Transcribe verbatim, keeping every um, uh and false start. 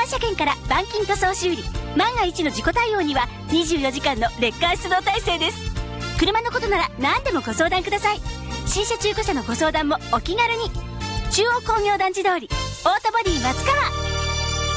車検から板金塗装修理、万が一の事故対応にはにじゅうよじかんのレッカー出動体制です。車のことなら何でもご相談ください。新車中古車のご相談もお気軽に。中央工業団地通りオートボディ松川。